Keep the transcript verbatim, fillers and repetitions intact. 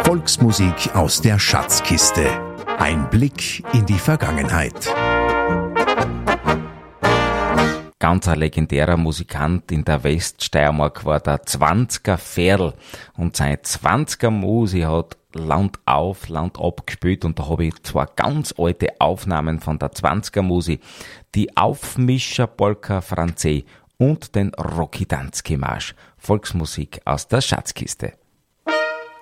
Volksmusik aus der Schatzkiste. Ein Blick in die Vergangenheit. Ganz ein legendärer Musikant in der Weststeiermark war der Zwanziger Ferl. Und sein Zwanziger Musi hat Land auf, Land ab gespielt. Und da habe ich zwei ganz alte Aufnahmen von der Zwanziger Musi. Die Aufmischer Polka Francais und den Rocky Danski Marsch. Volksmusik aus der Schatzkiste.